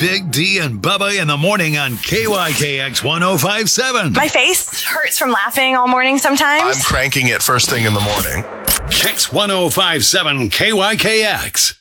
Big D and Bubba in the morning on KYKX 1057. My face hurts from laughing all morning sometimes. I'm cranking it first thing in the morning. Kix 1057 KYKX.